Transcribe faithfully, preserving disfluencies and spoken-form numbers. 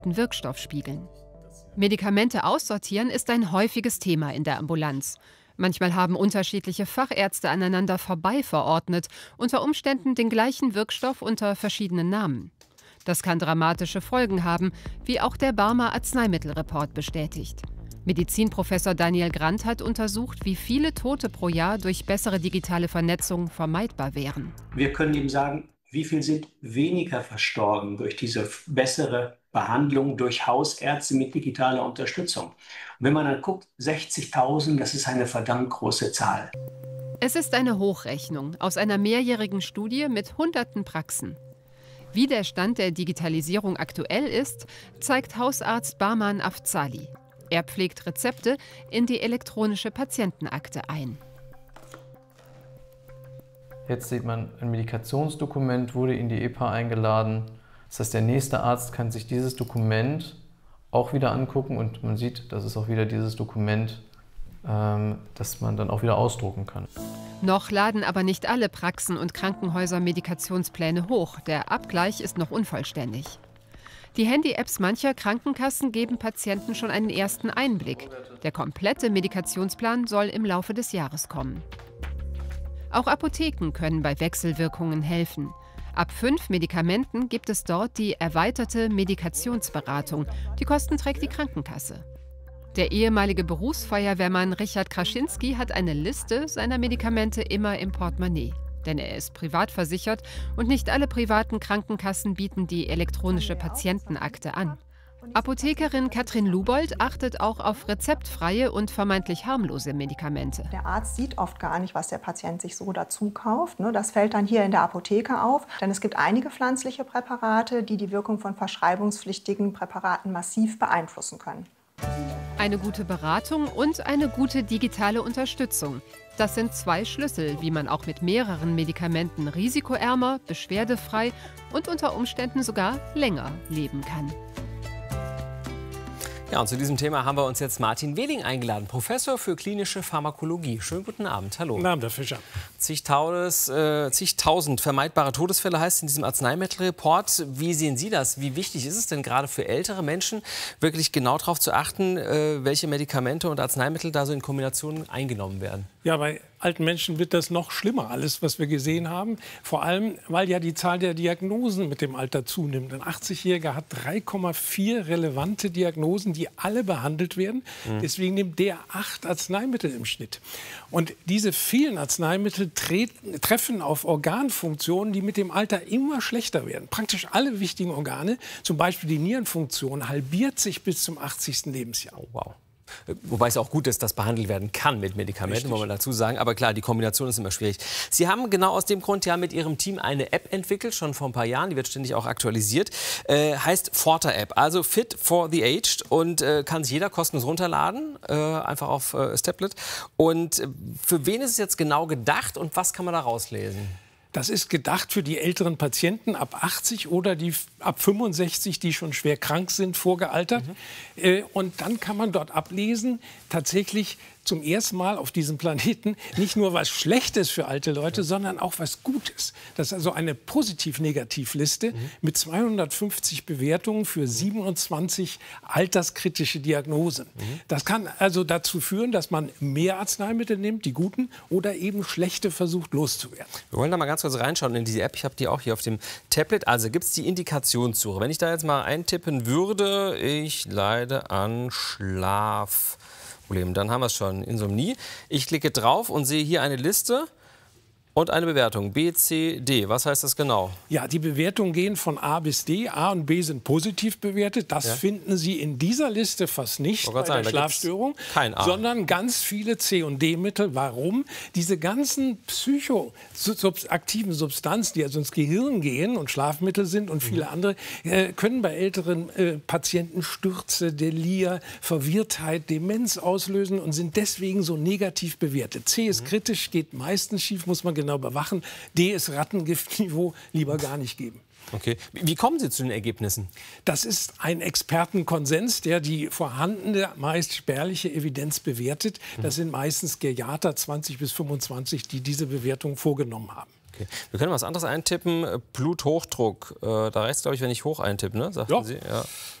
Wirkstoff spiegeln. Medikamente aussortieren ist ein häufiges Thema in der Ambulanz. Manchmal haben unterschiedliche Fachärzte aneinander vorbei verordnet, unter Umständen den gleichen Wirkstoff unter verschiedenen Namen. Das kann dramatische Folgen haben, wie auch der Barmer Arzneimittelreport bestätigt. Medizinprofessor Daniel Grant hat untersucht, wie viele Tote pro Jahr durch bessere digitale Vernetzung vermeidbar wären. Wir können ihm sagen, wie viel sind weniger verstorben durch diese bessere Behandlung durch Hausärzte mit digitaler Unterstützung. Und wenn man dann guckt, sechzigtausend, das ist eine verdammt große Zahl. Es ist eine Hochrechnung aus einer mehrjährigen Studie mit hunderten Praxen. Wie der Stand der Digitalisierung aktuell ist, zeigt Hausarzt Bahman Afzali. Er pflegt Rezepte in die elektronische Patientenakte ein. Jetzt sieht man, ein Medikationsdokument wurde in die E P A eingeladen. Das heißt, der nächste Arzt kann sich dieses Dokument auch wieder angucken und man sieht, das ist auch wieder dieses Dokument, ähm, das man dann auch wieder ausdrucken kann. Noch laden aber nicht alle Praxen und Krankenhäuser Medikationspläne hoch. Der Abgleich ist noch unvollständig. Die Handy-Apps mancher Krankenkassen geben Patienten schon einen ersten Einblick. Der komplette Medikationsplan soll im Laufe des Jahres kommen. Auch Apotheken können bei Wechselwirkungen helfen. Ab fünf Medikamenten gibt es dort die erweiterte Medikationsberatung. Die Kosten trägt die Krankenkasse. Der ehemalige Berufsfeuerwehrmann Richard Kraschinski hat eine Liste seiner Medikamente immer im Portemonnaie. Denn er ist privat versichert und nicht alle privaten Krankenkassen bieten die elektronische Patientenakte an. Apothekerin Katrin Lubold achtet auch auf rezeptfreie und vermeintlich harmlose Medikamente. Der Arzt sieht oft gar nicht, was der Patient sich so dazu kauft. Das fällt dann hier in der Apotheke auf. Denn es gibt einige pflanzliche Präparate, die die Wirkung von verschreibungspflichtigen Präparaten massiv beeinflussen können. Eine gute Beratung und eine gute digitale Unterstützung. Das sind zwei Schlüssel, wie man auch mit mehreren Medikamenten risikoärmer, beschwerdefrei und unter Umständen sogar länger leben kann. Ja, und zu diesem Thema haben wir uns jetzt Martin Wehling eingeladen, Professor für klinische Pharmakologie. Schönen guten Abend, hallo. Guten Abend, Herr Fischer. Zigtausend, äh, zigtausend vermeidbare Todesfälle heißt in diesem Arzneimittelreport. Wie sehen Sie das? Wie wichtig ist es denn gerade für ältere Menschen, wirklich genau darauf zu achten, äh, welche Medikamente und Arzneimittel da so in Kombination eingenommen werden? Ja, bei alten Menschen wird das noch schlimmer, alles, was wir gesehen haben. Vor allem, weil ja die Zahl der Diagnosen mit dem Alter zunimmt. Ein achtzigjähriger hat drei Komma vier relevante Diagnosen, die alle behandelt werden. Mhm. Deswegen nimmt der acht Arzneimittel im Schnitt. Und diese vielen Arzneimittel treten, treffen auf Organfunktionen, die mit dem Alter immer schlechter werden. Praktisch alle wichtigen Organe, zum Beispiel die Nierenfunktion, halbiert sich bis zum achtzigsten Lebensjahr. Oh, wow. Wobei es auch gut ist, dass behandelt werden kann mit Medikamenten, Richtig. muss man dazu sagen. Aber klar, die Kombination ist immer schwierig. Sie haben genau aus dem Grund ja mit Ihrem Team eine App entwickelt, schon vor ein paar Jahren. Die wird ständig auch aktualisiert. Äh, heißt Forta-App, also Fit for the Aged. Und äh, kann sich jeder kostenlos runterladen, äh, einfach auf äh, das Tablet. Und äh, für wen ist es jetzt genau gedacht und was kann man da rauslesen? Das ist gedacht für die älteren Patienten ab achtzig oder die ab fünfundsechzig, die schon schwer krank sind, vorgealtert. Mhm. Äh, und dann kann man dort ablesen, tatsächlich zum ersten Mal auf diesem Planeten nicht nur was Schlechtes für alte Leute, sondern auch was Gutes. Das ist also eine Positiv-Negativ-Liste mhm. mit zweihundertfünfzig Bewertungen für siebenundzwanzig alterskritische Diagnosen. Mhm. Das kann also dazu führen, dass man mehr Arzneimittel nimmt, die guten, oder eben schlechte versucht loszuwerden. Wir wollen da mal ganz kurz reinschauen in diese App. Ich habe die auch hier auf dem Tablet. Also gibt es die Indikationssuche. Wenn ich da jetzt mal eintippen würde, ich leide an Schlaf. Dann haben wir es schon, Insomnie. Ich klicke drauf und sehe hier eine Liste und eine Bewertung, B, C, D. Was heißt das genau? Ja, die Bewertungen gehen von A bis D. A und B sind positiv bewertet. Das ja. finden Sie in dieser Liste fast nicht bei sagen, der Schlafstörung, kein A. sondern ganz viele C- und D-Mittel. Warum? Diese ganzen psychoaktiven Substanzen, die also ins Gehirn gehen und Schlafmittel sind und viele mhm. andere, äh, können bei älteren äh, Patienten Stürze, Delir, Verwirrtheit, Demenz auslösen und sind deswegen so negativ bewertet. C ist mhm. kritisch, geht meistens schief, muss man genau überwachen. D ist Rattengiftniveau, lieber gar nicht geben. Okay. Wie kommen Sie zu den Ergebnissen? Das ist ein Expertenkonsens, der die vorhandene, meist spärliche Evidenz bewertet. Das sind meistens Geriater, zwanzig bis fünfundzwanzig, die diese Bewertung vorgenommen haben. Okay. Wir können was anderes eintippen. Bluthochdruck. Äh, da rechts, glaube ich, wenn ich hoch eintippe, ne? Sagten Ja. Sie? Ja.